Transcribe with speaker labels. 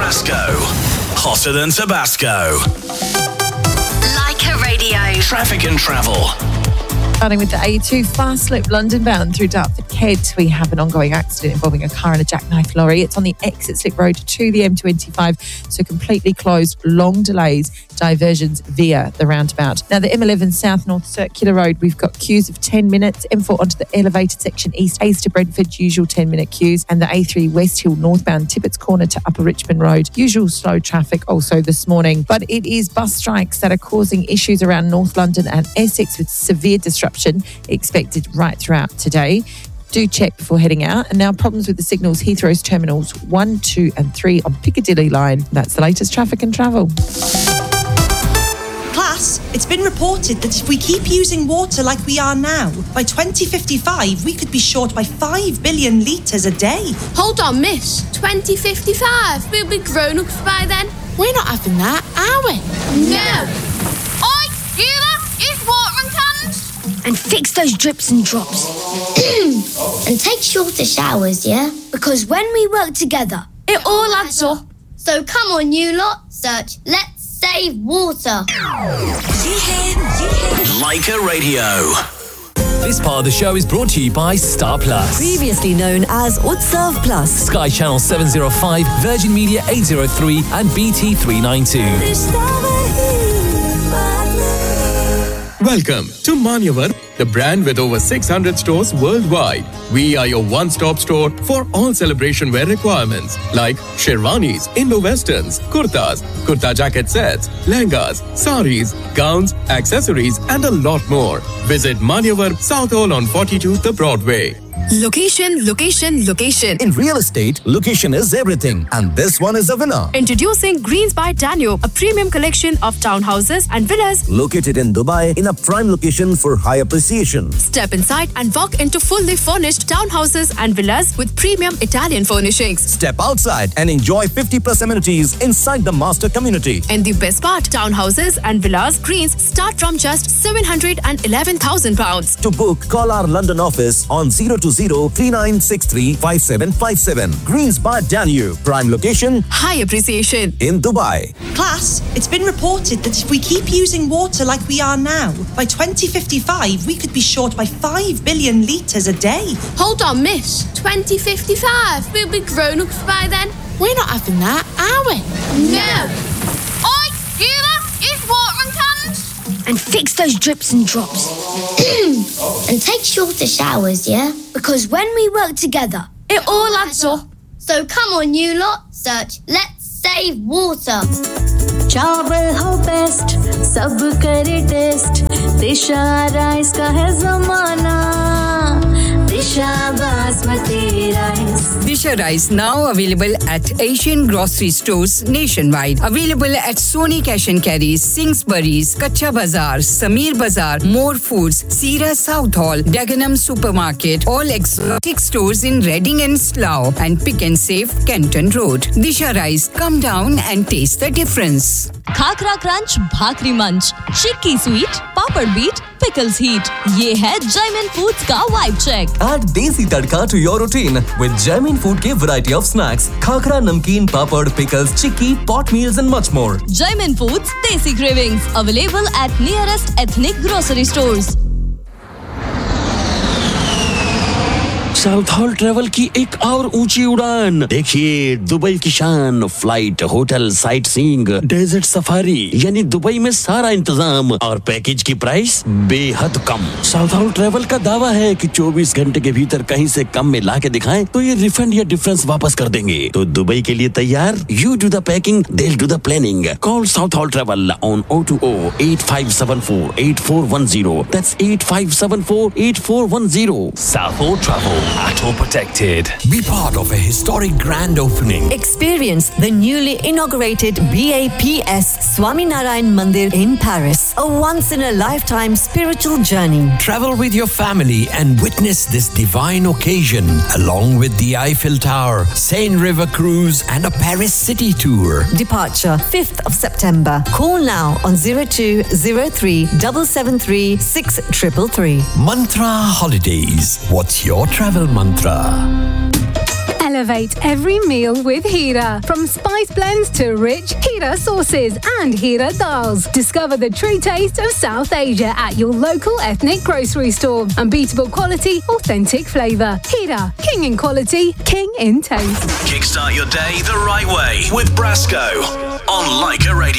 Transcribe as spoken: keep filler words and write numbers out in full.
Speaker 1: Brasco. Hotter than Tabasco.
Speaker 2: Leica Radio.
Speaker 1: Traffic and travel.
Speaker 3: Starting with the A two fast loop London bound through Dartford Kent, we have an ongoing accident involving a car and a jackknife lorry. It's on the exit slip road to the M twenty-five, so completely closed, long delays, diversions via the roundabout. Now the M eleven South North Circular Road, we've got queues of ten minutes, M four onto the elevated section east, east to Brentford, usual ten minute queues, and the A three West Hill northbound Tippett's Corner to Upper Richmond Road, usual slow traffic also this morning. But it is bus strikes that are causing issues around North London and Essex with severe disruption expected right throughout today. Do check before heading out. And now problems with the signals, Heathrow's terminals one, two and three on Piccadilly line. That's the latest traffic and travel.
Speaker 4: Class, it's been reported that if we keep using water like we are now, by twenty fifty-five we could be short by five billion litres a day.
Speaker 5: Hold on, miss. twenty fifty-five? We'll be grown-ups by then.
Speaker 6: We're not having that, are we?
Speaker 5: No. Oi, you lot, use watering cans.
Speaker 7: And fix those drips and drops. And take shorter showers, yeah? Because when we work together,
Speaker 5: it all adds up.
Speaker 7: So come on, you lot, search Let's Save Water.
Speaker 1: Leica Radio.
Speaker 8: This part of the show is brought to you by Star Plus.
Speaker 9: Previously known as Utsav Plus.
Speaker 8: Sky Channel seven oh five, Virgin Media eight oh three and B T three ninety-two.
Speaker 10: Welcome to Manyavar, the brand with over six hundred stores worldwide. We are your one-stop store for all celebration wear requirements like sherwanis, Indo-Westerns, kurtas, kurta jacket sets, lehengas, saris, gowns, accessories and a lot more. Visit Manyavar, South Hall on forty-two The Broadway.
Speaker 11: Location, location, location.
Speaker 12: In real estate, location is everything. And this one is a winner.
Speaker 11: Introducing Greens by Danube, a premium collection of townhouses and villas.
Speaker 12: Located in Dubai, in a prime location for high appreciation.
Speaker 11: Step inside and walk into fully furnished townhouses and villas with premium Italian furnishings.
Speaker 12: Step outside and enjoy fifty plus amenities inside the master community.
Speaker 11: And the best part, townhouses and villas Greens start from just seven hundred eleven thousand pounds.
Speaker 12: To book, call our London office on zero two zero, three nine six three, five seven five seven. Greens by Danube. Prime location.
Speaker 11: High appreciation.
Speaker 12: In Dubai.
Speaker 4: Class, it's been reported that if we keep using water like we are now, by twenty fifty-five we could be short by five billion litres a day.
Speaker 5: Hold on, miss. twenty fifty-five? We'll be grown-ups by then.
Speaker 6: We're not having that, are we?
Speaker 5: No. Oi, you lot, use watering cans.
Speaker 7: And fix those drips and drops. And take shorter showers, yeah? Because when we work together,
Speaker 5: it all adds up.
Speaker 7: So come on, you lot, search Let's Save Water.
Speaker 13: चावल हो best सब करे test दिशा rice का है ज़माना दिशा basmati rice
Speaker 14: Disha Rice now available at Asian grocery stores nationwide. Available at Sony Cash and Carry, Singsbury's, Kacha Bazaar, Samir Bazaar, More Foods, Sira South Hall, Dagenham Supermarket, all exotic stores in Reading and Slough, and Pick and Save, Kenton Road. Disha Rice, come down and taste the difference.
Speaker 9: Khakhra crunch, भाकरी मंच, चिक्की sweet, पापड़ beat, pickles heat. ये है Jaimin Foods का vibe check.
Speaker 15: Add desi tadka to your routine with Jaimin Food के variety of snacks, khakra, namkeen, papad, pickles, chikki, pot meals and much more.
Speaker 9: Jaimin Foods Desi Cravings available at nearest ethnic grocery stores.
Speaker 16: South hall travel की एक और ऊंची उड़ान देखिए Dubai की शान flight hotel sight seeing desert safari यानी Dubai में सारा इंतजाम और पैकेज की प्राइस बेहद कम साउथ हॉल ट्रेवल का दावा है कि चौबीस घंटे के भीतर कहीं से कम में ला के दिखाएं तो ये रिफंड या डिफरेंस वापस कर देंगे तो दुबई के लिए तैयार you do the packing they will do the planning call south hall travel on O two O eight five seven four eight four one zero that's eight five seven four eight four one zero
Speaker 1: South Hall Travel. At all protected. Be part of a historic grand opening.
Speaker 9: Experience the newly inaugurated B A P S Swaminarayan Mandir in Paris. A once-in-a-lifetime spiritual journey.
Speaker 1: Travel with your family and witness this divine occasion along with the Eiffel Tower, Seine River Cruise and a Paris city tour.
Speaker 9: Departure fifth of September. Call now on zero two zero three seven seven three six three three.
Speaker 1: Mantra Holidays. What's your travel mantra?
Speaker 17: Elevate every meal with Hira. From spice blends to rich Hira sauces and Hira dals. Discover the true taste of South Asia at your local ethnic grocery store. Unbeatable quality, authentic flavour. Hira, king in quality, king in taste.
Speaker 18: Kickstart your day the right way with Brasco on Leica Radio.